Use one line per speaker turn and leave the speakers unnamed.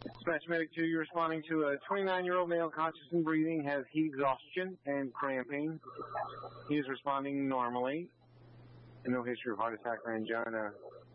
Dispatch Medic 2, you're responding to a 29-year-old male conscious and breathing, has heat exhaustion and cramping. He is responding normally. No history of heart attack or angina.